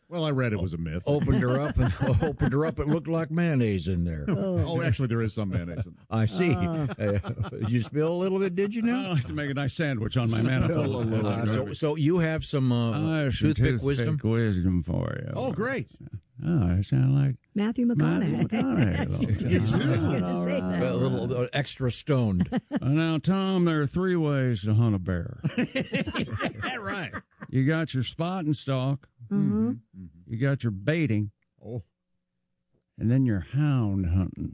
Well, I read it was a myth. Opened her up, and it looked like mayonnaise in there. Oh, actually, there is some mayonnaise in there. I see. You spill a little bit, did you know? I have to make a nice sandwich on my manifold. So you have some toothpick wisdom? Wisdom for you. Oh, great. Oh, I sound like Matthew McConaughey. A little extra stoned. Now, Tom, there are 3 ways to hunt a bear. Right. You got your spot and stalk. Mm-hmm. You got your baiting. Oh. And then you're hound hunting.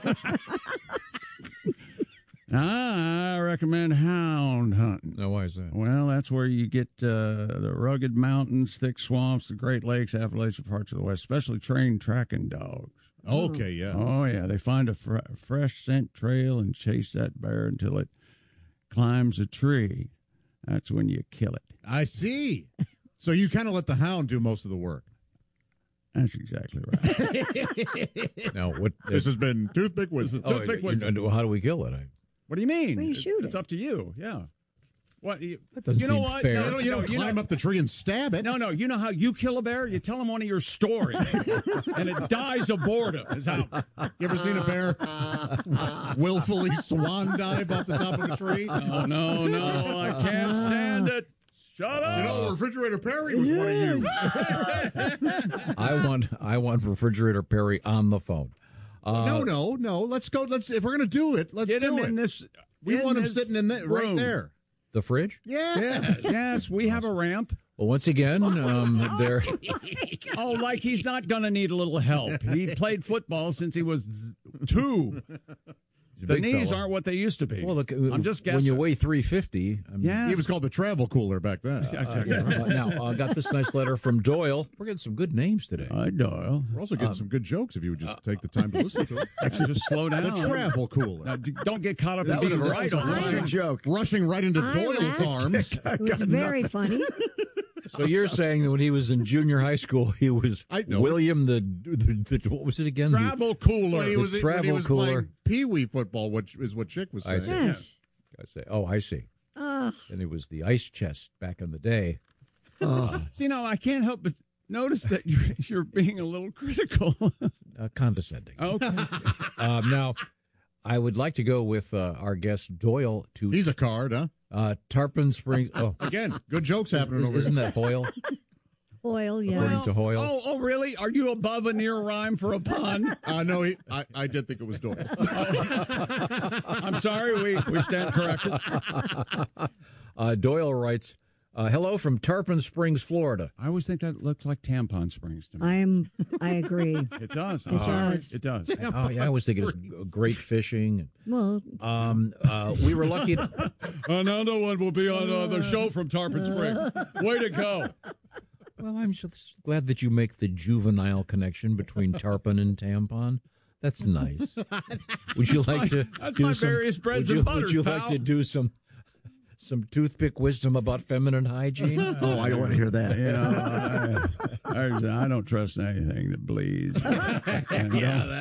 I recommend hound hunting. Now, why is that? Well, that's where you get the rugged mountains, thick swamps, the Great Lakes, Appalachian parts of the West, especially trained tracking dogs. Okay, yeah. Oh, yeah. They find a fresh scent trail and chase that bear until it climbs a tree. That's when you kill it. I see. So you kind of let the hound do most of the work. That's exactly right. Now, what? This has been Toothpick Wisdom. How do we kill it? What do you mean? Well, you shoot it's it. up to you. Yeah. What? That doesn't seem fair. You don't climb up the tree and stab it. No. You know how you kill a bear? You tell them one of your stories, and it dies of boredom. Is how. You ever seen a bear willfully swan dive off the top of a tree? No, I can't stand it. Shut up. You know, Refrigerator Perry was one of you. I want Refrigerator Perry on the phone. No. Let's go. If we're gonna do it, let's Get do him it. in this. We want him sitting in right room. there. The fridge? Yeah. Yes, we have a ramp. Well, once again, there. Oh, like he's not going to need a little help. He played football since he was 2. The knees fella. aren't what they used to be. Well, look, I'm just guessing. when you weigh 350. Yeah. He was called the travel cooler back then. Now, I got this nice letter from Doyle. We're getting some good names today. Hi, Doyle. We're also getting some good jokes if you would just take the time to listen to them. Just slow down. The travel cooler. Now, don't get caught up in That was being a- right that was a on rushing it. joke. Rushing right into Doyle's arms. It was very funny. So you're saying that when he was in junior high school, he was know. William the what was it again? Travel cooler. When he was travel cooler. playing Pee-wee football, which is what Chick was I saying. see. Yes. I see. And it was the ice chest back in the day. See, now I can't help but notice that you're being a little critical. Condescending. Okay. Now, I would like to go with our guest Doyle to He's a card, huh? Tarpon Springs. Oh, Again, good jokes happening over isn't here. that Hoyle? Oil, According yes. to Hoyle. Oh, really? Are you above a near rhyme for a pun? No, I did think it was Doyle. I'm sorry, we stand corrected. Doyle writes, hello from Tarpon Springs, Florida. I always think that looks like Tampon Springs to me. I agree. It does. It does. It does. Oh, yeah, I always think it's great fishing. Well, We were lucky. Another one will be on the show from Tarpon Springs. Way to go. Well, I'm just glad that you make the juvenile connection between tarpon and tampon. That's nice. Would you like to That's do my some various breads would you, and butters, Would you pal. like to do some toothpick wisdom about feminine hygiene? Oh, I don't want to hear that. You know, I don't trust anything that bleeds. And,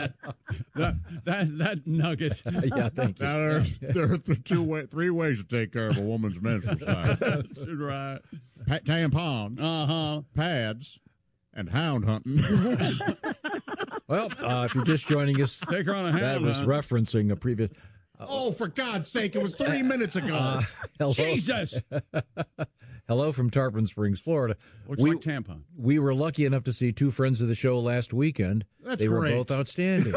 that nugget. Yeah, thank you. Now, there are three ways to take care of a woman's menstrual cycle. That's right. Tampons, pads, and hound hunting. Well, if you're just joining us, Take her on a that hound was hunt. referencing a previous. Oh, for God's sake, it was 3 minutes ago. Hello. Jesus. Hello from Tarpon Springs, Florida. Looks like tampon. We were lucky enough to see 2 friends of the show last weekend. That's they were great. both outstanding.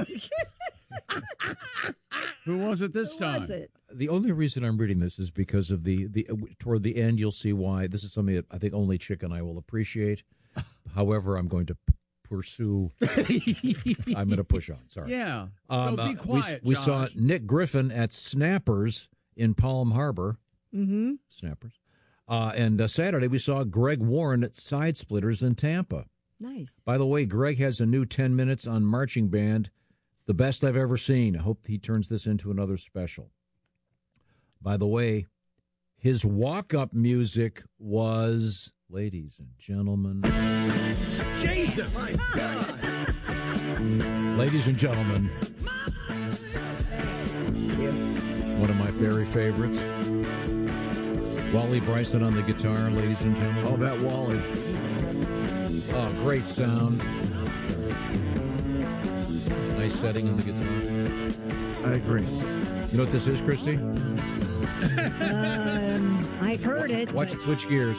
Who was it this who time? was it? The only reason I'm reading this is because of the toward the end you'll see why. This is something that I think only Chick and I will appreciate. However, I'm going to pursue. I'm going to push on. Sorry. Yeah. So be quiet, we Josh. saw Nick Griffin at Snappers in Palm Harbor. Mm-hmm. Snappers. And Saturday we saw Greg Warren at Side Splitters in Tampa. Nice. By the way, Greg has a new 10 minutes on marching band. It's the best I've ever seen. I hope he turns this into another special. By the way, his walk-up music was, ladies and gentlemen, Jesus. ladies and gentlemen, one of my very favorites, Wally Bryson on the guitar, ladies and gentlemen. Oh, that Wally. Oh, great sound. Nice setting on the guitar. I agree. You know what this is, Christy? I've heard it. Watch but- it switch gears.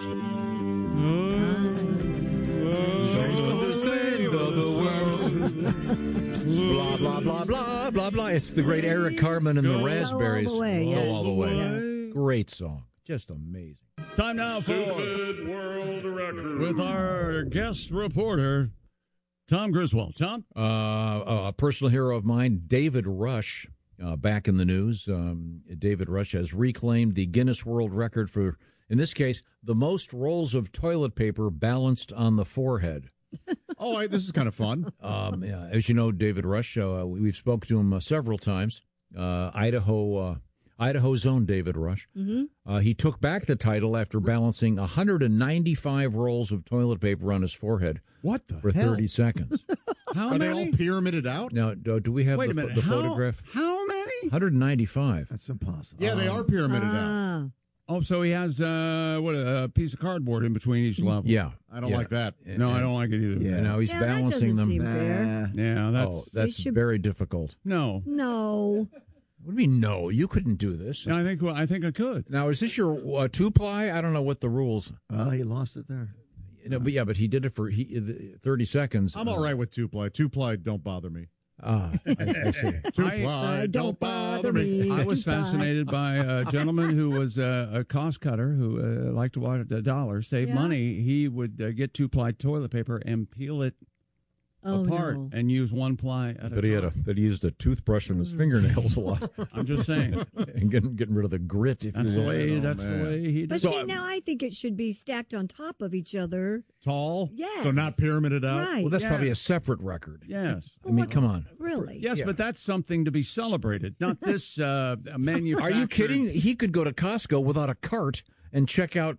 Blah, blah, blah, blah, blah, blah. It's the great Eric Carmen and the Go Raspberries. all the way, Go yes. all the way. Yeah. Great song. Just amazing. Time now for World Record. with our guest reporter, Tom Griswold. Tom? A personal hero of mine, David Rush, back in the news. David Rush has reclaimed the Guinness World Record for, in this case, the most rolls of toilet paper balanced on the forehead. Oh, this is kind of fun. Yeah, as you know, David Rush, we've spoken to him several times. Idaho's own David Rush. Mm-hmm. He took back the title after balancing 195 rolls of toilet paper on his forehead What the for hell? 30 seconds. How Are many? they all pyramided out? Now, do we have Wait a the, minute. the how, photograph? How many? 195. That's impossible. Yeah, they are pyramided out. Ah, Oh, so he has a piece of cardboard in between each level. Yeah. I don't yeah. like that. No, I don't like it either. Yeah. Now he's yeah, that balancing doesn't them. seem fair. Nah. Yeah, that's That's should- very difficult. no. No. What do you mean, no? You couldn't do this. I think I could. Now, is this your two-ply? I don't know what the rules. Well, he lost it there. No, but he did it for 30 seconds. I'm all right with two-ply. Two-ply don't bother me. I see. Two-ply don't bother me. I was Goodbye. fascinated by a gentleman who was a cost cutter who liked to watch a dollar save Yeah. money. He would get 2-ply toilet paper and peel it Oh, apart no. and use 1-ply at a But he time. used a toothbrush on his fingernails a lot, I'm just saying. and getting rid of the grit. If That's you the way. oh, That's man. the way he But does. see, now I think it should be stacked on top of each other. Tall? Yes. So not pyramided out? Right. Well, that's Yeah. probably a separate record. Yes. I mean, come on. Really? Yes, Yeah. but that's something to be celebrated, not this manufactured. Are you kidding? He could go to Costco without a cart and check out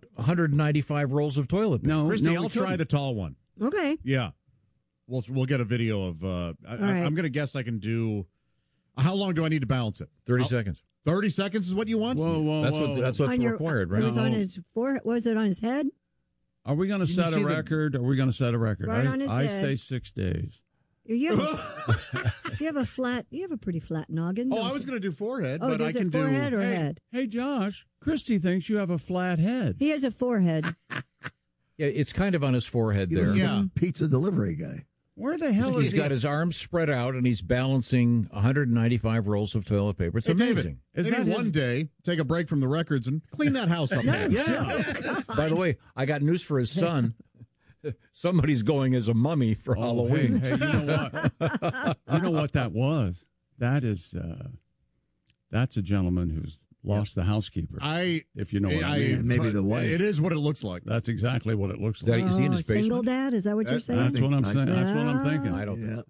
195 rolls of toilet paper. No, Christy, no, I'll we try couldn't. the tall one. Okay. Yeah. We'll get a video of. right. I'm going to guess I can do. How long do I need to balance it? 30 seconds. 30 seconds is what you want? Whoa, whoa, That's whoa. what's On your- required, It right? was on his forehead. Was it on his head? Are we going to Did you set see a the- record? Are we going to set a record? Right on his I head. say 6 days. You have, do you have a flat? You have a pretty flat noggin. Oh, don't I was you? going to do forehead, Oh, but I does can it forehead do. or Hey, head? hey, Josh, Christy thinks you have a flat head. He has a forehead. Yeah, it's kind of on his forehead He there. was Yeah. a pizza delivery guy. Where the hell He's is he? got his arms spread out, and he's balancing 195 rolls of toilet paper. It's Hey, David, amazing. Is maybe that one his- day take a break from the records and clean that house up. man. Yeah. By the way, I got news for his son. Somebody's going as a mummy for Oh, Halloween. Hey, you know what? You know what that was? That is, that's a gentleman who's lost the housekeeper. If you know what I mean. Maybe the wife. It is what it looks like. That's exactly what it looks Is that- like. is he in his Single basement? dad? Is that what you're saying? That's what I'm I- saying. That's what I'm thinking. I don't Yeah.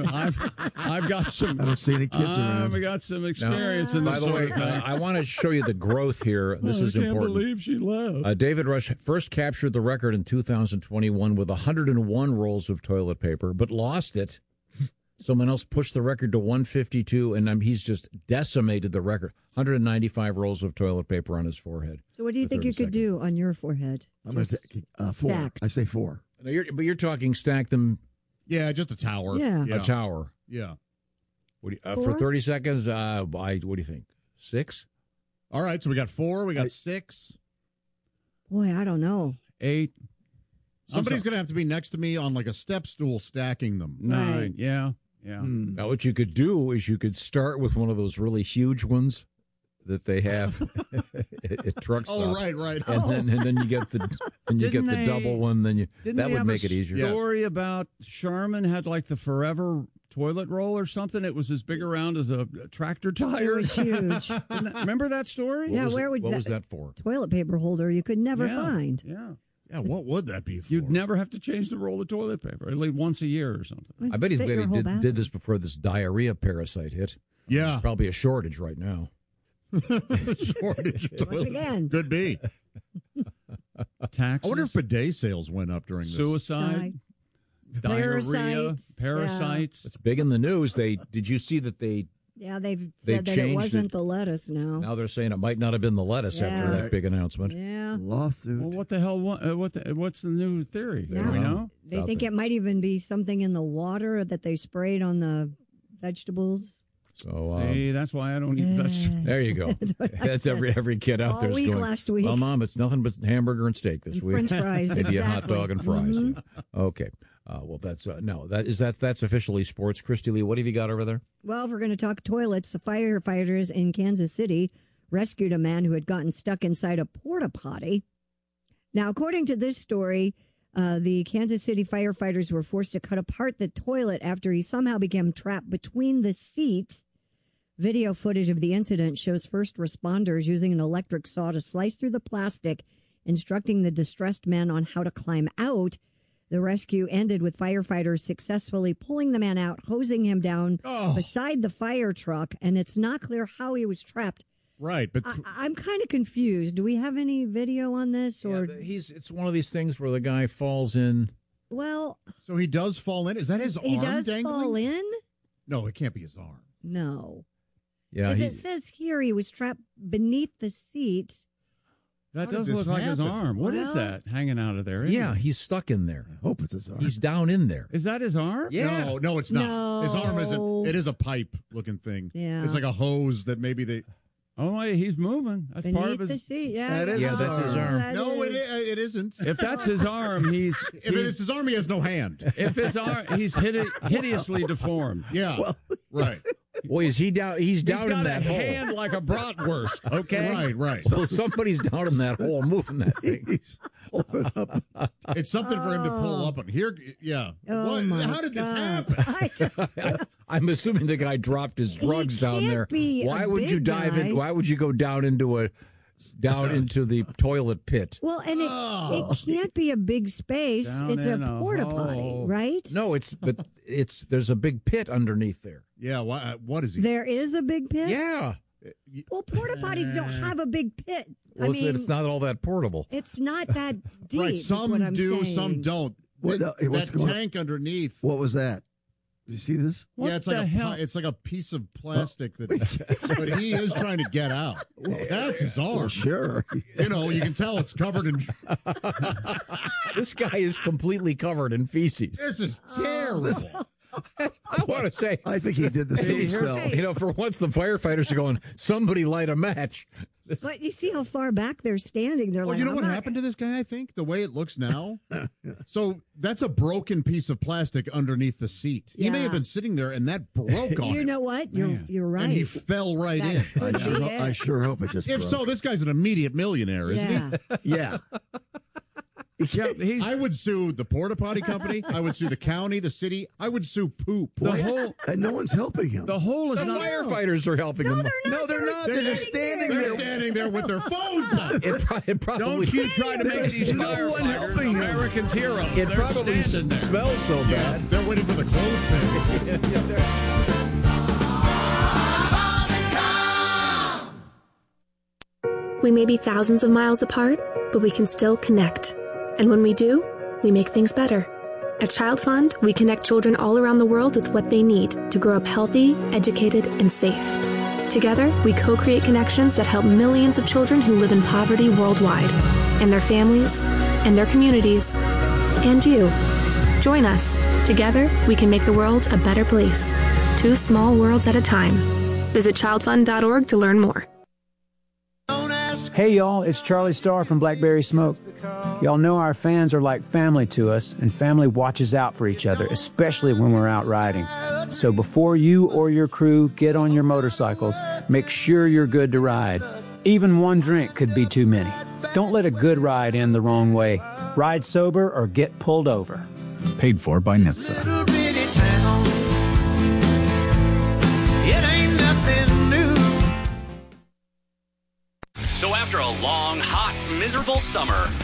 I've got some. I don't see any kids I've around. got some experience in By this the sort way, of thing. I want to show you the growth here. This is I can't important. believe she left. David Rush first captured the record in 2021 with 101 rolls of toilet paper, but lost it. Someone else pushed the record to 152, and he's just decimated the record. 195 rolls of toilet paper on his forehead. So what do you for think you 30 could do on your forehead? I'm going to Just take 4. stacked. I say 4. Now you're talking stack them Yeah, just a tower. Yeah. a tower. Yeah. What do you, for Four? 30 seconds, what do you think? 6? All right, so we got 4, we got 6. Boy, I don't know. 8, Somebody's going to have to be next to me on like a step stool stacking them. 9. Right. Yeah. Now, what you could do is you could start with one of those really huge ones that they have at truck stops. Oh, right. And then you get the Didn't they- double one. Then Didn't that they would have make a it easier. Yeah. story about Sherman had like the forever toilet roll or something? It was as big around as a tractor It tire. was huge. Remember that story? Yeah, was where would what that- was that for? Toilet paper holder you could never Yeah. find. Yeah. Yeah, what would that be for? You'd never have to change the roll of toilet paper, at least once a year or something. I bet he's Fit glad your he whole did bathroom. this before this diarrhea parasite hit. Yeah. Probably a shortage right now. Shortage of toilet. again. Could be. Taxes, I wonder if bidet sales went up during this. suicide, diarrhea, Parasites. parasites. It's big in the news. Did you see that they Yeah, they've They said that it changed wasn't it. the lettuce now. Now they're saying it might not have been the lettuce after Yeah. that big announcement. Yeah. Lawsuit. Well, what the hell? What's the new theory? Yeah. Do we know? They Out think there. it might even be something in the water that they sprayed on the vegetables. So See, that's why I don't eat vegetables. there you go. That's what I That's said. every kid out All there week going, last week. well, Mom, it's nothing but hamburger and steak this And week. French fries, Maybe a hot exactly. dog and fries. Mhm. Okay. Well, that's no. That's officially sports. Christy Lee, what have you got over there? Well, if we're going to talk toilets, the firefighters in Kansas City rescued a man who had gotten stuck inside a porta potty. Now, according to this story, the Kansas City firefighters were forced to cut apart the toilet after he somehow became trapped between the seats. Video footage of the incident shows first responders using an electric saw to slice through the plastic, instructing the distressed man on how to climb out. The rescue ended with firefighters successfully pulling the man out, hosing him down beside the fire truck, and it's not clear how he was trapped. Right, but I'm kind of confused. Do we have any video on this? Or It's one of these things where the guy falls in. well, so he does fall in. Is that his he arm does dangling? fall in? No, it can't be his arm. No. Yeah, As it says here, he was trapped beneath the seat. That How did does this look like his happen? arm. What is Well- that hanging out of there? Isn't yeah, it? he's stuck in there. I hope it's his arm. He's down in there. Is that his arm? Yeah. No, it's not. His arm No. isn't. It is a pipe-looking thing. Yeah. It's like a hose that maybe they. Oh, wait, he's moving. That's part of Beneath the his. seat, yeah. That is Yeah, that's his arm. that No, is. it isn't. If that's his arm, he's. If it's his arm, he has no hand. If his arm, he's hideously deformed. Yeah, right, Well, is he down? He's down He's got in that a hole. hand like a bratwurst. Okay. right. So somebody's down in that hole moving that thing. He's open up. It's something for him to pull up on. Here, yeah. Oh, What? my How did this God. happen? I'm assuming the guy dropped his drugs down can't there. be a Why would you big dive guy. in? Why would you go down into the toilet pit? Well, and it can't be a big space. Down It's a in a porta potty, hole. right? No, there's a big pit underneath there. Yeah. What is he? There is a big pit? Yeah. Well, porta potties don't have a big pit. Well, I mean, it's not all that portable. it's not that deep. Right. is what I'm Some do, saying. some don't. What- That what's going- tank underneath. What was that? Did you see this? What yeah, it's the like hell? it's like a piece of plastic that. But he is trying to get out. That's his arm. Sure. You know, you can tell it's covered in. This guy is completely covered in feces. This is terrible. I want to say, I think he did this to Hey, here's- himself. for once the firefighters are going, somebody light a match. But you see how far back they're standing. They're Well, like, you know I'm what not- happened to this guy, I think? The way it looks now? So that's a broken piece of plastic underneath the seat. He may Yeah. have been sitting there and that broke on You him. know what? Man. You're right. And he fell right That in. could be it. I sure hope it just If broke. so, this guy's an immediate millionaire, isn't Yeah. Yeah. Yeah, he's, he? I would sue the porta potty company. I would sue the county, the city. I would sue poop. the whole And no one's helping him. the hole is The not. firefighters are helping him. No, they're not. They're just standing They're there. standing there with their phones up. It probably Don't you try to make There's these no one firefighters helping him. Americans heroes. It They're probably standing there. smells so bad. They're waiting for the clothespins. We may be thousands of miles apart, but we can still connect. And when we do, we make things better. At Child Fund, we connect children all around the world with what they need to grow up healthy, educated, and safe. Together, we co-create connections that help millions of children who live in poverty worldwide, and their families, and their communities, and you. Join us. Together, we can make the world a better place. 2 small worlds at a time. Visit childfund.org to learn more. Hey y'all, it's Charlie Starr from Blackberry Smoke. Y'all know our fans are like family to us, and family watches out for each other, especially when we're out riding. So before you or your crew get on your motorcycles, make sure you're good to ride. Even one drink could be too many. Don't let a good ride end the wrong way. Ride sober or get pulled over. Paid for by NHTSA. So after a long, hot, miserable summer, you can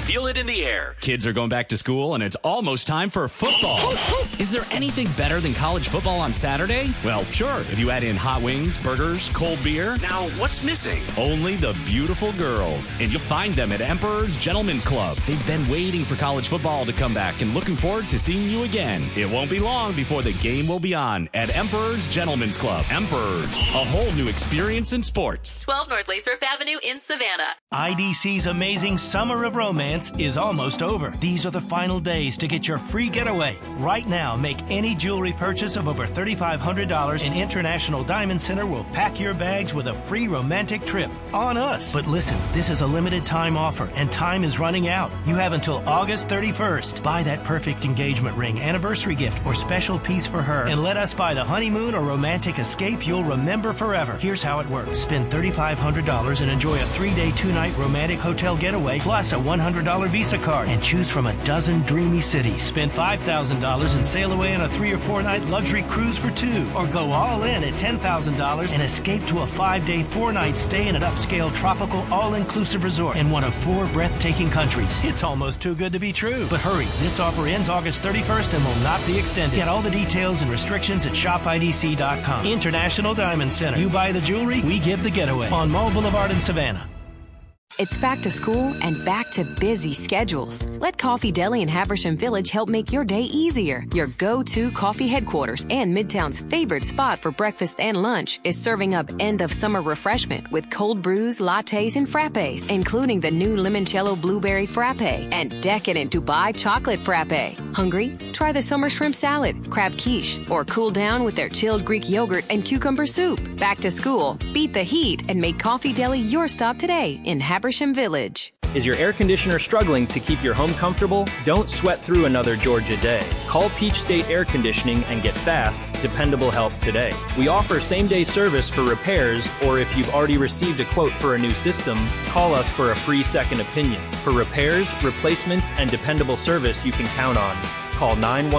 feel it in the air. Kids are going back to school, and it's almost time for football. Is there anything better than college football on Saturday? Well, sure, if you add in hot wings, burgers, cold beer. Now, what's missing? Only the beautiful girls. And you'll find them at Emperor's Gentlemen's Club. They've been waiting for college football to come back and looking forward to seeing you again. It won't be long before the game will be on at Emperor's Gentlemen's Club. Emperor's, a whole new experience in sports. 12 North Lathrop Avenue in Savannah. IDC's amazing Summer of Romance is almost over. These are the final days to get your free getaway. Right now, make any jewelry purchase of over $3,500 in International Diamond Center will pack your bags with a free romantic trip on us. But listen, this is a limited time offer and time is running out. You have until August 31st. Buy that perfect engagement ring, anniversary gift, or special piece for her and let us buy the honeymoon or romantic escape you'll remember forever. Here's how it works. Spend $3,500 and enjoy a 3-day, 2-night romantic hotel getaway plus a $100 Visa card and choose from a dozen dreamy cities. Spend $5,000 and sail away on a 3- or 4-night luxury cruise for 2. Or go all in at $10,000 and escape to a 5-day, 4-night stay in an upscale tropical all-inclusive resort in one of 4 breathtaking countries. It's almost too good to be true. But hurry, this offer ends August 31st and will not be extended. Get all the details and restrictions at shopidc.com. International Diamond Center. You buy the jewelry, we give the getaway. On Mall Boulevard in Savannah. It's back to school and back to busy schedules. Let Coffee Deli in Haversham Village help make your day easier. Your go-to coffee headquarters and Midtown's favorite spot for breakfast and lunch is serving up end-of-summer refreshment with cold brews, lattes, and frappes, including the new limoncello blueberry frappe and decadent Dubai chocolate frappe. Hungry? Try the summer shrimp salad, crab quiche, or cool down with their chilled Greek yogurt and cucumber soup. Back to school, beat the heat, and make Coffee Deli your stop today in Haversham Village. Is your air conditioner struggling to keep your home comfortable? Don't sweat through another Georgia day. Call Peach State Air Conditioning and get fast, dependable help today. We offer same-day service for repairs, or if you've already received a quote for a new system, call us for a free second opinion. For repairs, replacements, and dependable service you can count on. Call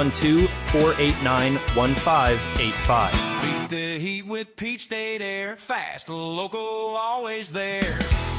912-489-1585. Beat the heat with Peach State Air. Fast, local, always there.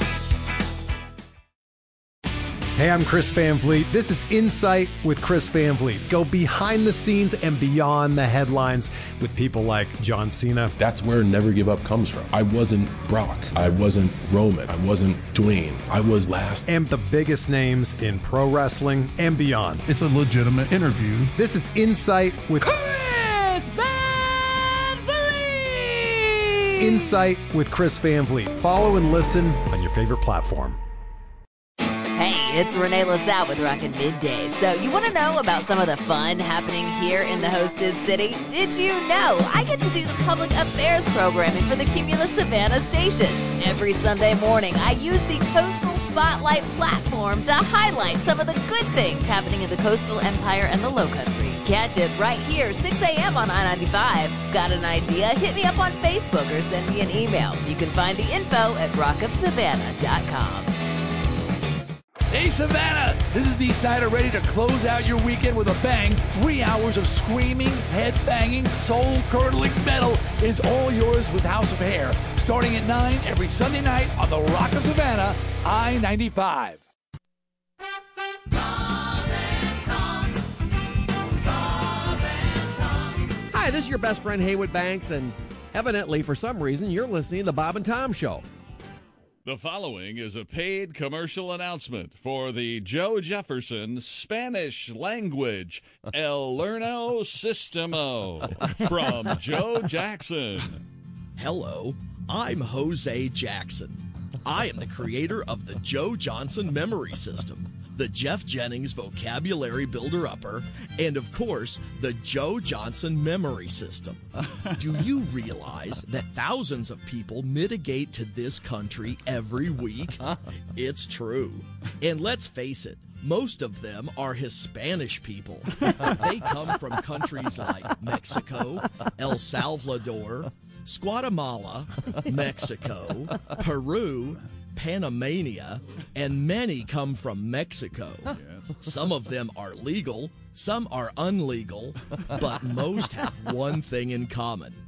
Hey, I'm Chris Van Vliet. This is Insight with Chris Van Vliet. Go behind the scenes and beyond the headlines with people like John Cena. That's where Never Give Up comes from. I wasn't Brock. I wasn't Roman. I wasn't Dwayne. I was last. And the biggest names in pro wrestling and beyond. It's a legitimate interview. This is Insight with Chris Van Vliet! Insight with Chris Van Vliet. Follow and listen on your favorite platform. Hey, it's Renee LaSalle with Rockin' Midday. So you want to know about some of the fun happening here in the hostess city? Did you know I get to do the public affairs programming for the Cumulus Savannah stations? Every Sunday morning, I use the Coastal Spotlight platform to highlight some of the good things happening in the coastal empire and the Lowcountry. Catch it right here, 6 a.m. on I-95. Got an idea? Hit me up on Facebook or send me an email. You can find the info at rockofsavannah.com. Hey, Savannah! This is Dee Snider, ready to close out your weekend with a bang. 3 hours of screaming, head-banging, soul-curdling metal is all yours with House of Hair. Starting at 9 every Sunday night on the Rock of Savannah, I-95. Hi, this is your best friend Haywood Banks, and evidently, for some reason, you're listening to the Bob and Tom Show. The following is a paid commercial announcement for the Joe Jefferson Spanish language El Lerno Sistemo from Joe Jackson. Hello, I'm Jose Jackson. I am the creator of the Joe Johnson Memory System, the Jeff Jennings Vocabulary Builder-Upper, and of course, the Joe Johnson Memory System. Do you realize that thousands of people mitigate to this country every week? It's true. And let's face it, most of them are Hispanic people. They come from countries like Mexico, El Salvador, Guatemala, Mexico, Peru, Panamania, and many come from Mexico. Yes. Some of them are legal, some are unlegal, but most have one thing in common.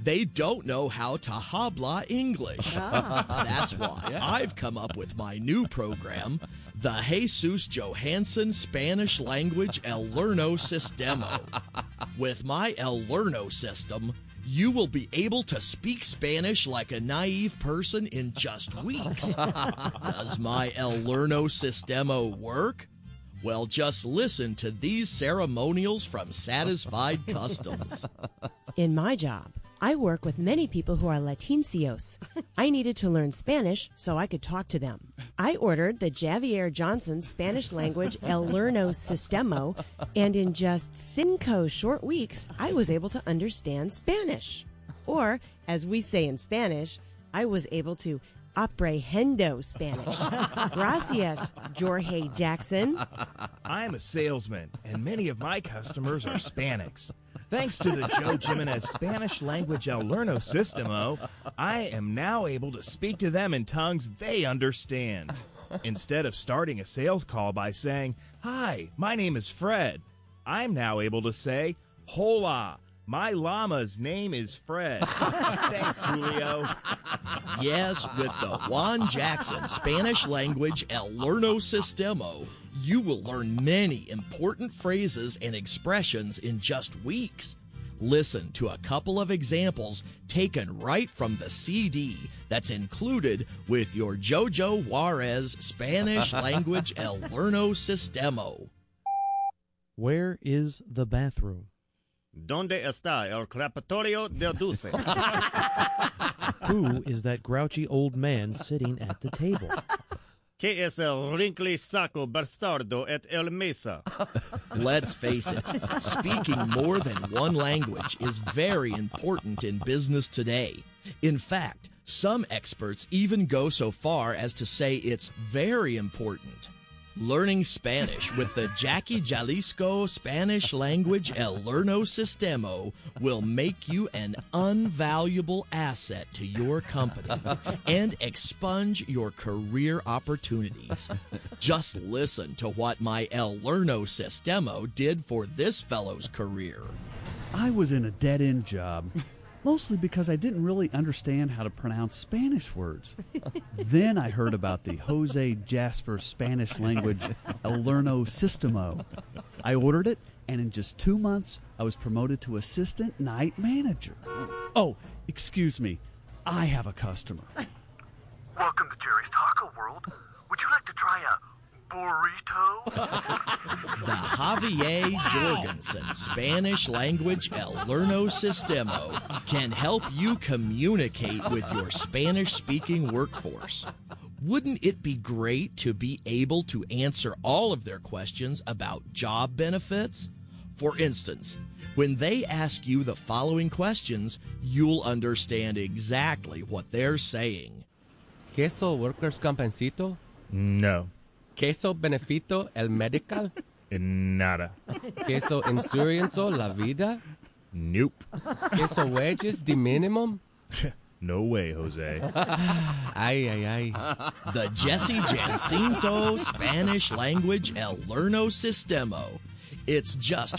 They don't know how to habla English. That's why I've come up with my new program, the Jesus Johansson Spanish Language El Lerno Sistemo. With my El Lerno system, you will be able to speak Spanish like a naive person in just weeks. Does my El Lerno Sistemo work? Well, just listen to these ceremonials from Satisfied Customs. In my job, I work with many people who are Latincios. I needed to learn Spanish so I could talk to them. I ordered the Javier Johnson Spanish Language El Lerno Sistemo, and in just 5 short weeks, I was able to understand Spanish. Or, as we say in Spanish, I was able to aprehendo Spanish. Gracias, Jorge Jackson. I'm a salesman, and many of my customers are Hispanics. Thanks to the Joe Jimenez Spanish Language El Lerno Sistemo, I am now able to speak to them in tongues they understand. Instead of starting a sales call by saying, "Hi, my name is Fred," I'm now able to say, "Hola, my llama's name is Fred." Thanks, Julio. Yes, with the Juan Jackson Spanish Language El Lerno Sistemo, you will learn many important phrases and expressions in just weeks. Listen to a couple of examples taken right from the CD that's included with your Jojo Juarez Spanish Language El Lerno Sistemo. Where is the bathroom? ¿Dónde está el crepitorio del dulce? Who is that grouchy old man sitting at the table? ¿Qué es el wrinkly saco bastardo et el mesa? Let's face it, speaking more than one language is very important in business today. In fact, some experts even go so far as to say it's very important. Learning Spanish with the Jackie Jalisco Spanish Language El Lerno Sistemo will make you an invaluable asset to your company and expunge your career opportunities. Just listen to what my El Lerno Sistemo did for this fellow's career. I was in a dead-end job, mostly because I didn't really understand how to pronounce Spanish words. Then I heard about the Jose Jasper Spanish Language El Lerno Sistemo. I ordered it, and in just 2 months, I was promoted to assistant night manager. Oh, excuse me. I have a customer. Welcome to Jerry's Taco World. Would you like to try a burrito? The Javier Jorgensen Spanish Language El Lerno Sistemo can help you communicate with your Spanish-speaking workforce. Wouldn't it be great to be able to answer all of their questions about job benefits? For instance, when they ask you the following questions, you'll understand exactly what they're saying. ¿Queso Workers' Compensito? No. ¿Queso Benefito El Medical? Nada. ¿Queso Insuranzo La Vida? Nope. ¿Queso Wages de Minimum? No way, Jose. Ay, ay, ay. The Jesse Jacinto Spanish Language El Lerno Sistemo. It's just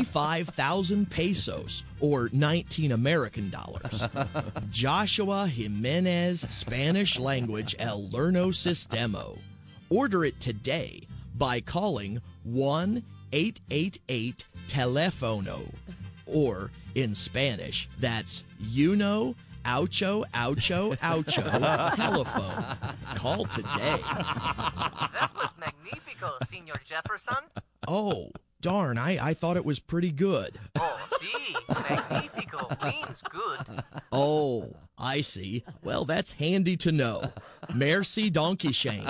45,000 pesos, or 19 American dollars. Joshua Jimenez Spanish Language El Lerno Sistemo. Order it today by calling 1-888-TELEFONO. Or, in Spanish, that's Uno Ocho Ocho Ocho Telephone. Call today. That was magnifico, Senor Jefferson. Oh, darn, I thought it was pretty good. Oh, sí, magnifico means good. Oh, I see. Well, that's handy to know. Merci, Donkey Shane.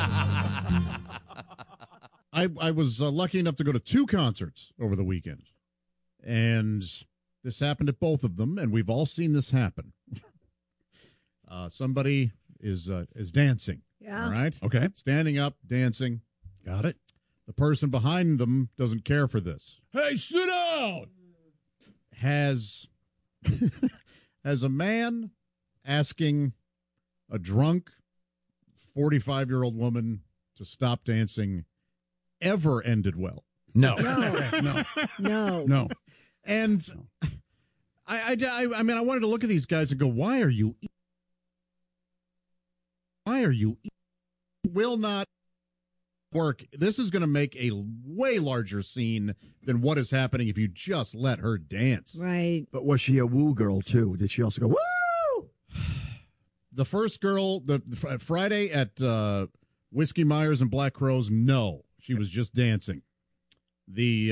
I was lucky enough to go to 2 concerts over the weekend, and this happened at both of them, and we've all seen this happen. Somebody is dancing. Yeah. All right. Okay. Standing up, dancing. Got it. The person behind them doesn't care for this. Hey, sit down! Has a man asking a drunk 45-year-old woman to stop dancing ever ended well? No. No. No. No. No. And I mean, I wanted to look at these guys and go, why are you? Will not work. This is going to make a way larger scene than what is happening if you just let her dance. Right. But was she a woo girl too? Did she also go woo? The first girl, the Friday at Whiskey Myers and Black Crowes, no, she was just dancing. The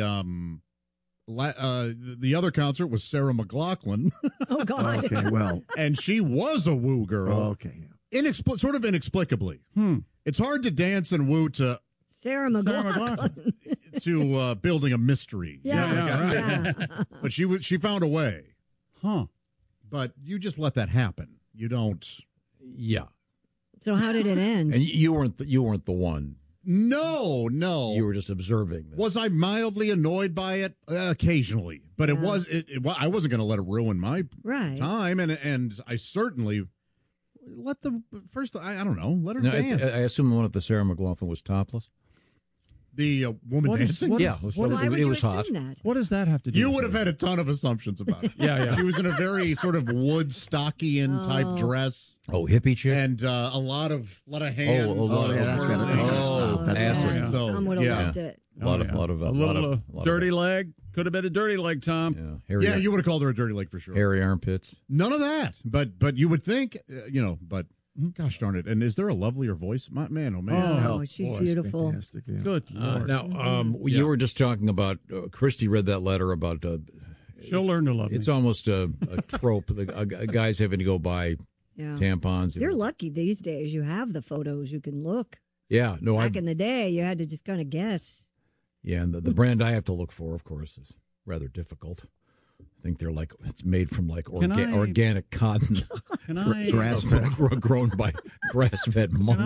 other concert was Sarah McLachlan. Oh God. Okay, well, and she was a woo girl. Okay. Sort of inexplicably. It's hard to dance and woo to Sarah McLachlan. to building a mystery. Yeah. But she found a way. Huh. But you just let that happen. You don't. Yeah. So how did it end? And you weren't the one. No. You were just observing. Was I mildly annoyed by it? Occasionally, but it was. I wasn't going to let it ruin my time, and I certainly let the first. I don't know. Let her dance. I assume the one at the Sarah McLachlan was topless. The woman dancing? Why would you was assume hot. that? What does that have to do? You with would have had a ton of assumptions about it. Yeah. She was in a very sort of Woodstockian type dress. Oh, hippie chick. And a lot of hands. That's got acid. Tom would have loved it. A lot of dirty leg. Could have been a dirty leg, Tom. Yeah, you would have called her a dirty leg for sure. Hairy armpits. None of that. But you would think, but gosh darn it. And is there a lovelier voice? Man, oh man. Oh, she's beautiful. Fantastic, yeah. Good Lord. Now, you were just talking about, Christy read that letter about. She'll learn to love me. It's almost a trope. Guys having to go buy tampons. You're lucky these days. You have the photos. You can look. Yeah. No, Back in the day, you had to just kind of guess. Yeah, and the brand I have to look for, of course, is rather difficult. I think they're it's made from organic cotton. Can I grown by grass-fed monks?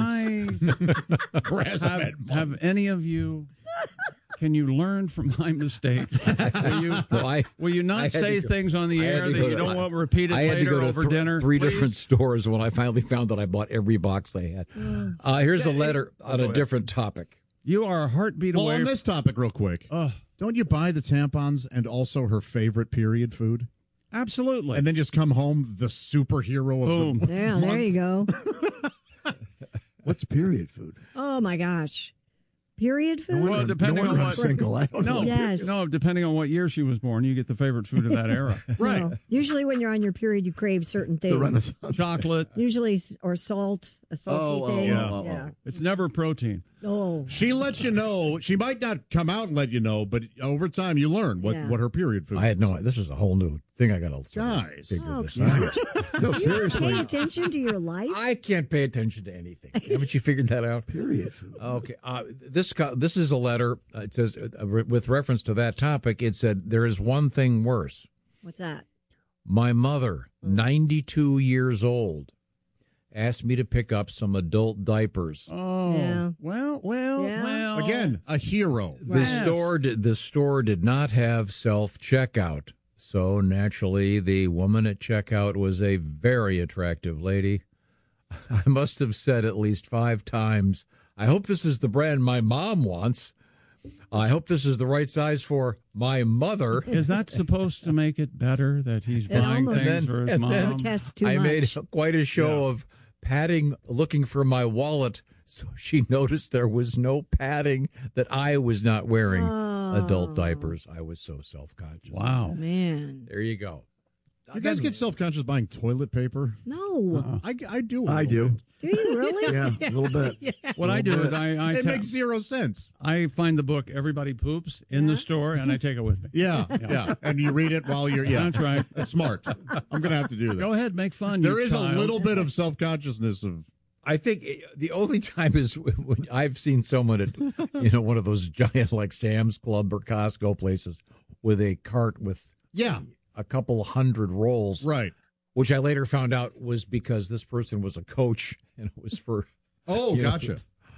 Can I have any of you? Can you learn from my mistakes? Will you not say things on the air that you don't want repeated later over dinner? Three different stores when I finally found that I bought every box they had. Here's a letter on a different topic. You are a heartbeat away. On this topic, real quick. Don't you buy the tampons and also her favorite period food? Absolutely. And then just come home the superhero of the month. There you go. What's period food? Oh my gosh. Period food? Well, depending on what single, I don't know. Yes. No, depending on what year she was born, you get the favorite food of that era. Right. No. Usually when you're on your period, you crave certain things. The Renaissance. Chocolate. Usually, or salt, a salty thing. Yeah. It's never protein. Oh. She lets you know. She might not come out and let you know, but over time you learn what her period food is. I had this is a whole new thing I got to guys. figure this cute. out. No, Do you seriously. pay attention to your life? I can't pay attention to anything. Haven't you figured that out? Period food. Okay. This is a letter. It says, with reference to that topic, it said, there is one thing worse. What's that? My mother, 92 years old, asked me to pick up some adult diapers. Oh. Yeah. Well. Again, a hero. The store did not have self-checkout. So naturally, the woman at checkout was a very attractive lady. I must have said at least 5 times, I hope this is the brand my mom wants. I hope this is the right size for my mother. Is that supposed to make it better that he's buying things for his mom? I made quite a show of padding, looking for my wallet, so she noticed there was no padding, that I was not wearing adult diapers. I was so self-conscious. Wow. Man. There you go. You guys get self-conscious buying toilet paper? No. I do. I do. Do you really? Yeah, a little bit. What I do is it makes 0 sense. I find the book Everybody Poops in the store, and I take it with me. Yeah. And you read it while you're, That's right. Smart. I'm going to have to do that. Go ahead, make fun. There is child. a little bit of self-consciousness of. I think the only time is when I've seen someone at, one of those giant like Sam's Club or Costco places with a cart with a couple hundred rolls. Right. Which I later found out was because this person was a coach and it was for. Oh, gotcha.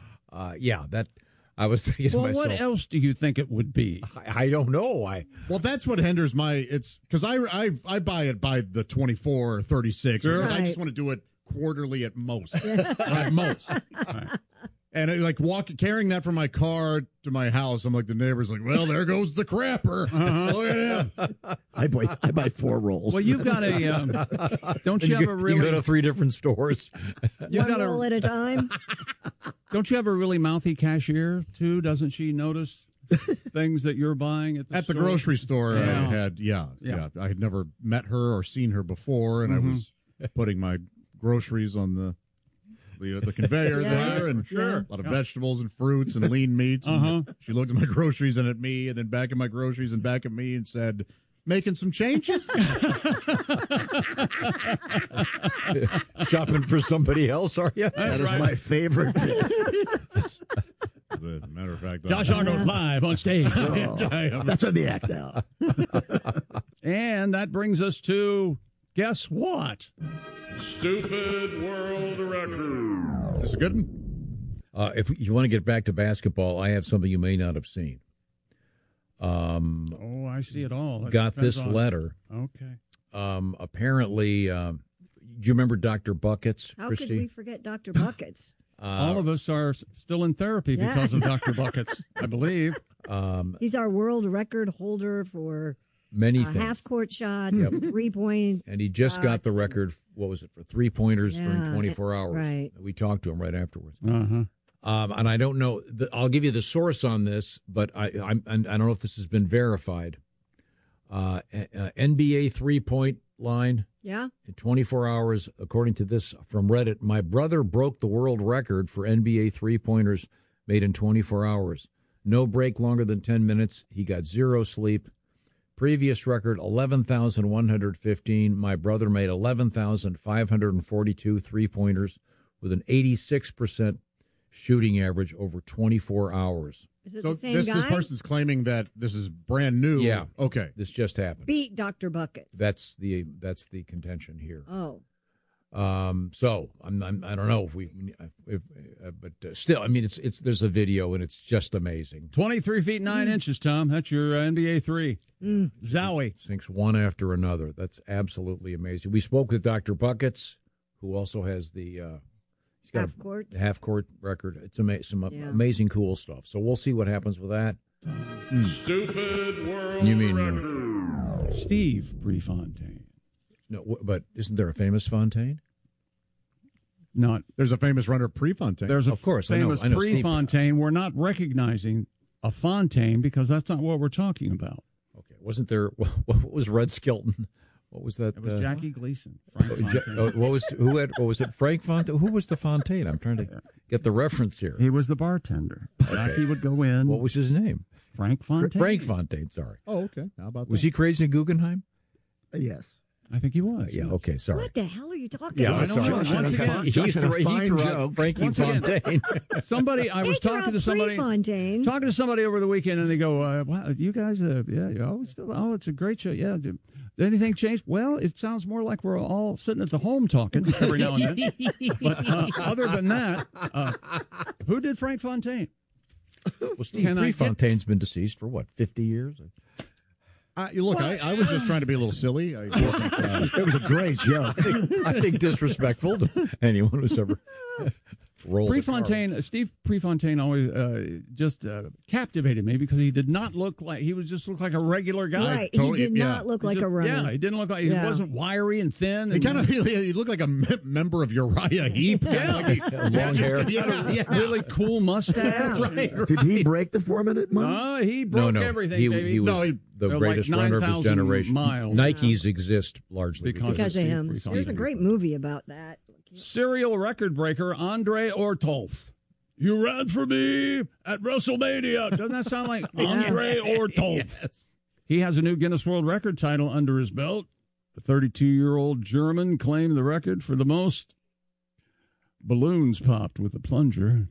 That I was thinking to myself. What else do you think it would be? I don't know. Well, that's what hinders it's because I buy it by the 24 or 36 because I just want to do it quarterly at most. At most. Right. And like carrying that from my car to my house, I'm like, the neighbor's like, well, there goes the crapper. Look at him. I buy 4 rolls. Well, you've got a. Don't you have a really? You go to 3 different stores. You got roll at a time. Don't you have a really mouthy cashier too? Doesn't she notice things that you're buying at the store? Grocery store? I had, I had never met her or seen her before, and I was putting my groceries on the conveyor there, and a lot of vegetables and fruits and lean meats. And she looked at my groceries and at me, and then back at my groceries and back at me, and said, "Making some changes." Shopping for somebody else, are you? That is my favorite bit. As a matter of fact, Josh Arnold live on stage. That's on the act now. And that brings us to, guess what? Stupid world record. This is a good one. If you want to get back to basketball, I have something you may not have seen. I see it all. Got this letter. Okay. Apparently, do you remember Dr. Buckets, How Christy? could we forget Dr. Buckets? All of us are still in therapy because of Dr. Buckets, I believe. He's our world record holder for many things. Half-court shots, 3-point and he just got the record, what was it, for 3-pointers during 24 hours. Right. We talked to him right afterwards. Uh-huh. And I don't know, I'll give you the source on this, but I don't know if this has been verified. NBA 3-point line. Yeah. In 24 hours, according to this from Reddit, my brother broke the world record for NBA 3-pointers made in 24 hours. No break longer than 10 minutes. He got 0 sleep. Previous record, 11,115. My brother made 11,542 3-pointers with an 86% shooting average over 24 hours. Is it So the same this guy? person's claiming that this is brand new. Yeah. Okay. This just happened. Beat Dr. Buckets. That's the contention here. Oh. So I don't know but still, I mean, it's there's a video and it's just amazing. 23 feet 9 inches, Tom. That's your NBA 3. Zowie. Sinks one after another. That's absolutely amazing. We spoke with Dr. Buckets, who also has the he's got half-court. The half-court record. It's amazing, cool stuff. So we'll see what happens with that. Stupid world You mean record. Steve Prefontaine. No, but isn't there a famous Fontaine? Not. There's a famous runner, Prefontaine. There's a Of course, I famous know Steve. Prefontaine. We're not recognizing a Fontaine because that's not what we're talking about. Okay, wasn't there? What was Red Skelton? What was that? It was Jackie Gleason. What was it? Frank Fontaine. Who was the Fontaine? I'm trying to get the reference here. He was the bartender. Jackie would go in. What was his name? Frank Fontaine. Frank Fontaine. Sorry. Oh, okay. How about that? Was he crazy in Guggenheim? Yes. I think he was. Yeah. Okay. Sorry. What the hell are you talking Yeah, about? I'm sorry. Once again, He threw out Frankie Fontaine. Somebody, I was talking to somebody. Fontaine. Talking to somebody over the weekend, and they go, "Wow, you guys, it's a great show. Yeah, did anything change? Well, it sounds more like we're all sitting at the home talking every now and then. But other than that, who did Frank Fontaine? Well, Steve Prefontaine's been deceased for what, 50 years? Look, I was just trying to be a little silly. It was a great joke. I think disrespectful to anyone who's ever rolled Prefontaine. Steve Prefontaine always just captivated me because he did not look like he just looked like a regular guy. Right, he did not look like a runner. Yeah, he didn't look like he wasn't wiry and thin. He kind of he looked like a member of Uriah Heep. Long hair. Really cool mustache. Right. Did he break the 4-minute mile? No, he broke everything, baby. He was the greatest runner of his generation. Miles. Nikes exist largely because of him. There's a great movie about that. Serial record breaker Andre Ortolf. You ran for me at WrestleMania. Doesn't that sound like Andre Ortolf? Yes. He has a new Guinness World Record title under his belt. The 32-year-old German claimed the record for the most balloons popped with a plunger.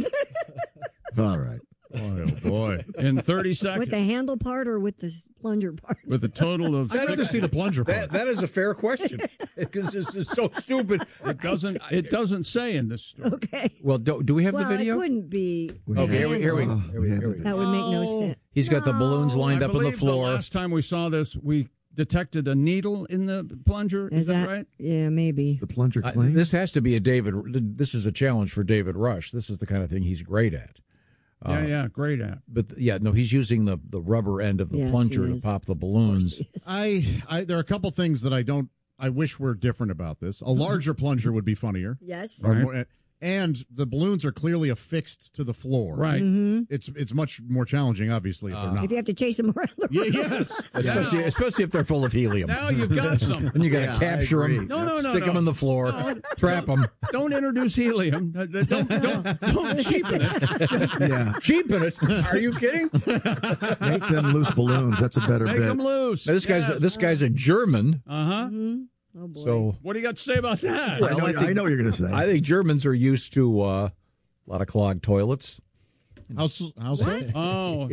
All right. Oh, boy. In 30 seconds. With the handle part or with the plunger part? With a total of... I'd rather see the plunger part. That is a fair question because this is so stupid. It doesn't say in this story. Okay. Well, do we have the video? It couldn't be. Okay, here we go. That would make no sense. He's got the balloons lined up on the floor. The last time we saw this, we detected a needle in the plunger. Is that right? Yeah, maybe. The plunger clean? This has to be this is a challenge for David Rush. This is the kind of thing he's great at. Great at. But he's using the rubber end of the plunger to pop the balloons. There are a couple things that I wish were different about this. A larger plunger would be funnier. Yes. And the balloons are clearly affixed to the floor. Right. Mm-hmm. It's much more challenging, obviously, if they're not. If you have to chase them around the room. Yes. Especially if they're full of helium. Now you've got some. And you got to capture them, stick them in the floor, trap them. Don't introduce helium. Don't cheapen it. Cheapen it? Are you kidding? Make them loose balloons. That's a better Make bit. them loose. Now, this guy's a German. Uh-huh. Mm-hmm. Oh, boy. So what do you got to say about that? Well, I know what you're going to say. I think Germans are used to a lot of clogged toilets. How so? Oh.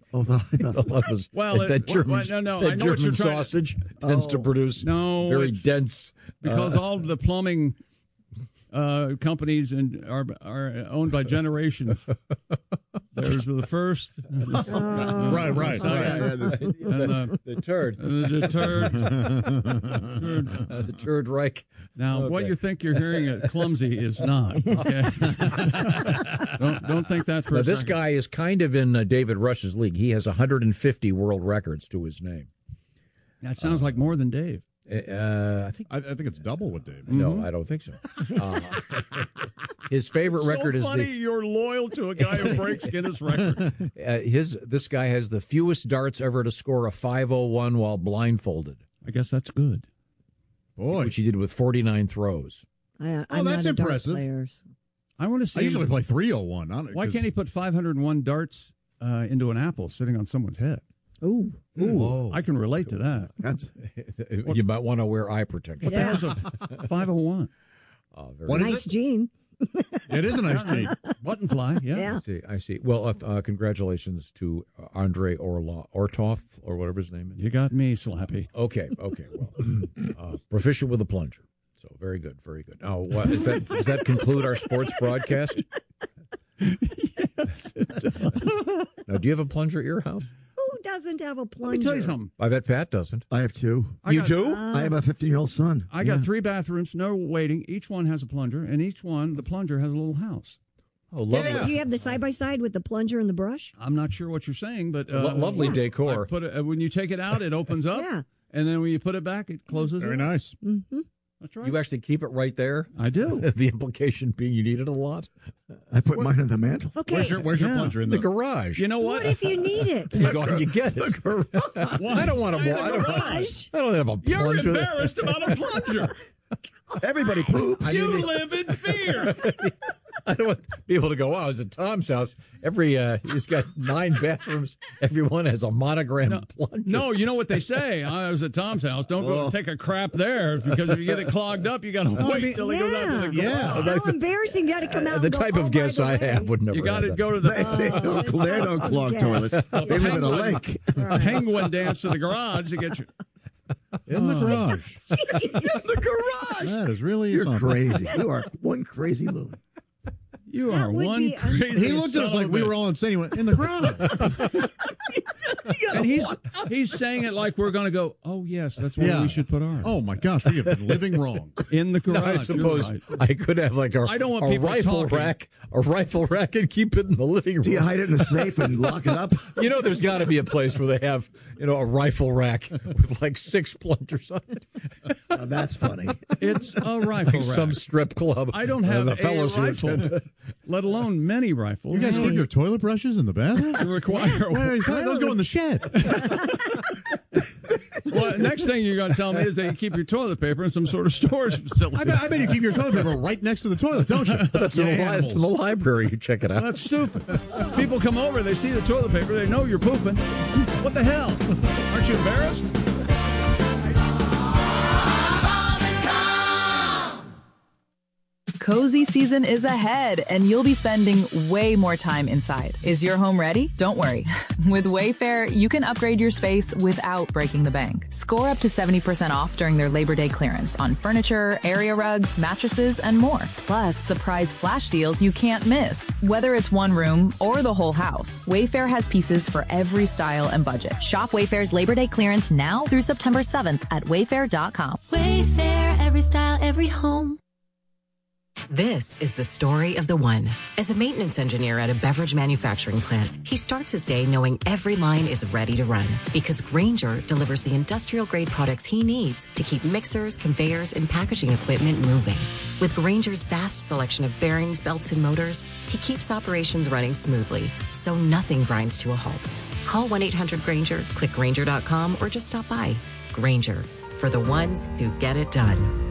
That German sausage tends to produce very dense. Because all the plumbing companies are owned by generations. There's the first. Right. The turd. The Third Reich. Now, what you think you're hearing at Clumsy is not. Okay? don't think that for a this second. guy is kind of in David Rush's league. He has 150 world records to his name. That sounds like more than Dave. I think it's double with Dave. No, I don't think so. His favorite record is funny you're loyal to a guy who breaks Guinness record. This guy has the fewest darts ever to score a 501 while blindfolded. I guess that's good. Boy, which he did with 49 throws. I'm that's not impressive. I want to see. I usually play 301. Why can't he put 501 darts into an apple sitting on someone's head? Ooh. I can relate to that. You might want to wear eye protection. What the hell's a 501? Nice gene. It is a nice gene. Button fly, yeah. I see. Well, congratulations to Andrei Ortov, or whatever his name is. You got me, Slappy. Okay. Well, proficient with a plunger. So very good. Now, does that conclude our sports broadcast? Yes. Now, do you have a plunger at your house? Who doesn't have a plunger? Let me tell you something. I bet Pat doesn't. I have two. You do? I have a 15-year-old son. I got 3 bathrooms, no waiting. Each one has a plunger, and the plunger has a little house. Oh, lovely. Do you have the side-by-side with the plunger and the brush? I'm not sure what you're saying, but... lovely decor. When you take it out, it opens up. Yeah. And then when you put it back, it closes. Very nice. Mm-hmm. That's right. You actually keep it right there? I do. The implication being you need it a lot? I put mine on the mantle. Okay. Where's your plunger? In the garage. You know what? What if you need it? You get it. I don't want to. I don't have a plunger. You're embarrassed about a plunger. Everybody poops. You live in fear. I don't want people to go, wow, it's at Tom's house. He's got 9 bathrooms. Everyone has a monogram plunger. No, you know what they say. I was at Tom's house. Don't go take a crap there, because if you get it clogged up, you got to wait till it goes out to the garage. How embarring. You got to come out The and go, type of guests I have would never You got to have go to the... They don't clog toilets. They live in a lake. A penguin dance to the garage to get you... In the garage. In the garage. That is really You're something. crazy. You are one crazy loon. You are one crazy. He looked at us like we were all insane. He went, in the garage. And he's saying it like we're going to go, oh, yes, that's where we should put ours. Oh, my gosh. We have been living wrong. In the garage. No, I suppose I could have like a rifle rack and keep it in the living room. Do you hide it in a safe and lock it up? There's got to be a place where they have, a rifle rack with like 6 plungers on it. That's funny. It's a rifle rack. Some strip club. I don't have the a fellows who rifle, let alone many rifles. You guys keep your toilet brushes in the bathroom? You require... Those go in the shed. Well, next thing you're going to tell me is that you keep your toilet paper in some sort of storage facility. I bet you keep your toilet paper right next to the toilet, don't you? That's in the library. You check it out. That's stupid. People come over, they see the toilet paper, they know you're pooping. What the hell? Aren't you embarrassed? Cozy season is ahead, and you'll be spending way more time inside. Is your home ready? Don't worry. With Wayfair, you can upgrade your space without breaking the bank. Score up to 70% off during their Labor Day clearance on furniture, area rugs, mattresses, and more. Plus, surprise flash deals you can't miss. Whether it's one room or the whole house, Wayfair has pieces for every style and budget. Shop Wayfair's Labor Day clearance now through September 7th at wayfair.com. Wayfair, every style, every home. This is the story of the one. As a maintenance engineer at a beverage manufacturing plant, he starts his day knowing every line is ready to run because Grainger delivers the industrial-grade products he needs to keep mixers, conveyors, and packaging equipment moving. With Grainger's vast selection of bearings, belts, and motors, he keeps operations running smoothly, so nothing grinds to a halt. Call 1-800-GRAINGER, click Grainger.com, or just stop by. Grainger, for the ones who get it done.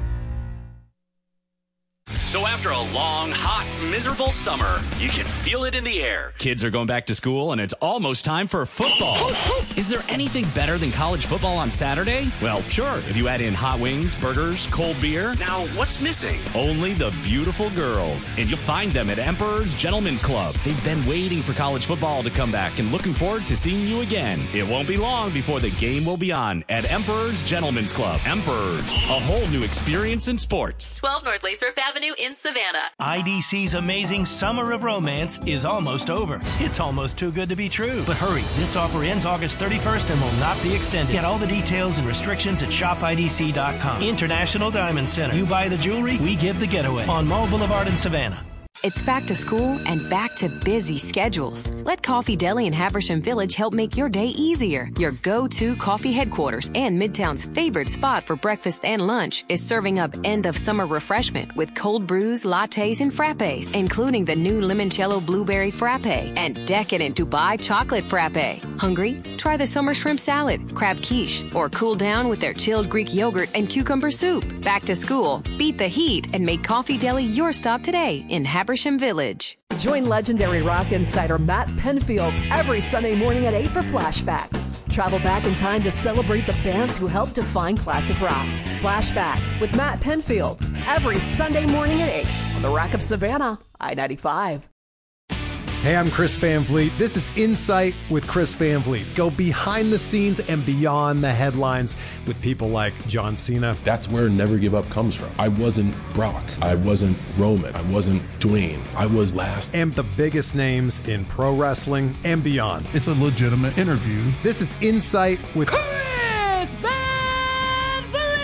So after a long, hot, miserable summer, you can feel it in the air. Kids are going back to school, and it's almost time for football. Is there anything better than college football on Saturday? Well, sure, if you add in hot wings, burgers, cold beer. Now, what's missing? Only the beautiful girls. And you'll find them at Emperor's Gentlemen's Club. They've been waiting for college football to come back and looking forward to seeing you again. It won't be long before the game will be on at Emperor's Gentlemen's Club. Emperor's, a whole new experience in sports. 12 North Lathrop Avenue in Savannah. IDC's amazing Summer of Romance is almost over. It's almost too good to be true. But hurry, this offer ends August 31st and will not be extended. Get all the details and restrictions at shopidc.com. International Diamond Center. You buy the jewelry, we give the getaway. On Mall Boulevard in Savannah. It's back to school and back to busy schedules. Let Coffee Deli in Haversham Village help make your day easier. Your go-to coffee headquarters and Midtown's favorite spot for breakfast and lunch is serving up end-of-summer refreshment with cold brews, lattes, and frappes, including the new limoncello blueberry frappe and decadent Dubai chocolate frappe. Hungry? Try the summer shrimp salad, crab quiche, or cool down with their chilled Greek yogurt and cucumber soup. Back to school, beat the heat, and make Coffee Deli your stop today in Haversham Village. Join legendary rock insider Matt Penfield every Sunday morning at 8 for Flashback. Travel back in time to celebrate the bands who helped define classic rock. Flashback with Matt Penfield every Sunday morning at 8 on the Rock of Savannah, I-95. Hey, I'm Chris Van Vliet. This is Insight with Chris Van Vliet. Go behind the scenes and beyond the headlines with people like John Cena. That's where Never Give Up comes from. I wasn't Brock. I wasn't Roman. I wasn't Dwayne. I was last. And the biggest names in pro wrestling and beyond. It's a legitimate interview. This is Insight with Chris Van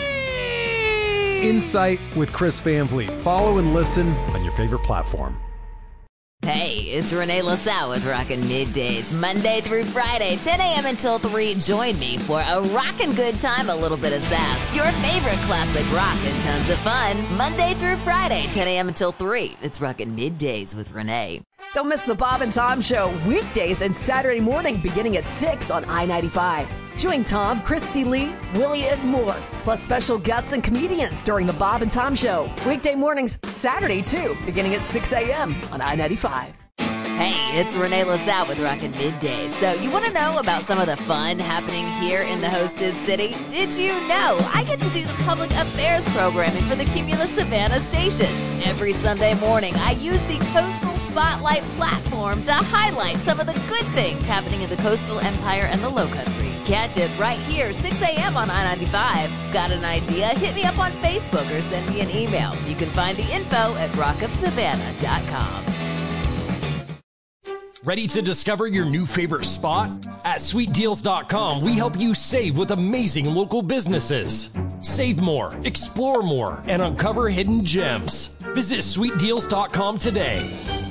Vliet! Insight with Chris Van Vliet. Follow and listen on your favorite platform. Hey, it's Renee LaSalle with Rockin' Middays, Monday through Friday, 10 a.m. until 3. Join me for a rockin' good time, a little bit of sass, your favorite classic rock, and tons of fun. Monday through Friday, 10 a.m. until 3. It's Rockin' Middays with Renee. Don't miss the Bob and Tom Show weekdays and Saturday morning beginning at 6 on I-95. Join Tom, Christy Lee, Willie, and more, plus special guests and comedians during the Bob and Tom Show. Weekday mornings, Saturday too, beginning at 6 a.m. on I-95. Hey, it's Renee LaSalle with Rockin' Middays. So you want to know about some of the fun happening here in the hostess city? Did you know I get to do the public affairs programming for the Cumulus Savannah stations? Every Sunday morning, I use the Coastal Spotlight platform to highlight some of the good things happening in the coastal empire and the Lowcountry. Catch it right here, 6 a.m. on I-95. Got an idea? Hit me up on Facebook or send me an email. You can find the info at rockofsavannah.com. Ready to discover your new favorite spot? At sweetdeals.com, we help you save with amazing local businesses. Save more, explore more, and uncover hidden gems. Visit sweetdeals.com today.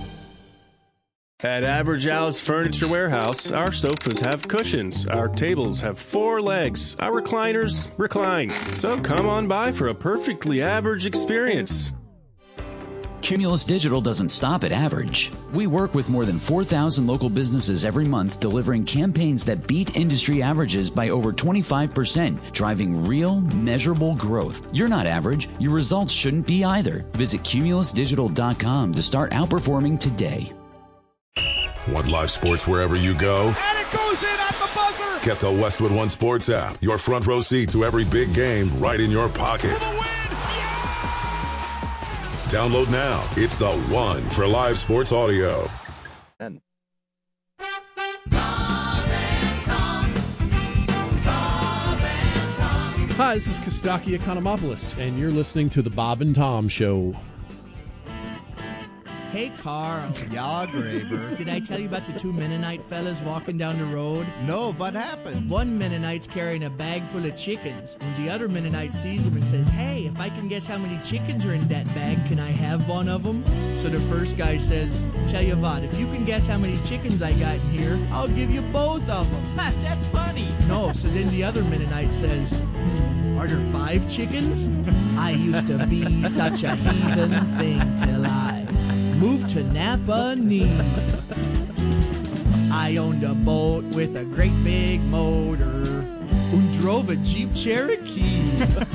At Average Al's Furniture Warehouse, our sofas have cushions, our tables have 4 legs, our recliners recline. So come on by for a perfectly average experience. Cumulus Digital doesn't stop at average. We work with more than 4,000 local businesses every month, delivering campaigns that beat industry averages by over 25%, driving real, measurable growth. You're not average. Your results shouldn't be either. Visit cumulusdigital.com to start outperforming today. Want live sports wherever you go? And it goes in at the buzzer! Get the Westwood One Sports app. Your front row seat to every big game right in your pocket. Download now. It's the one for live sports audio. Hi, this is Kostaki Economopoulos, and you're listening to the Bob and Tom Show. Hey, Carl. Yeah, Graber. Did I tell you about the two Mennonite fellas walking down the road? No, what happened? One Mennonite's carrying a bag full of chickens, and the other Mennonite sees him and says, hey, if I can guess how many chickens are in that bag, can I have one of them? So the first guy says, tell you what, if you can guess how many chickens I got in here, I'll give you both of them. That's funny. No, so then the other Mennonite says, are there 5 chickens? I used to be such a heathen thing till I moved to Napa Knee. I owned a boat with a great big motor and drove a Jeep Cherokee.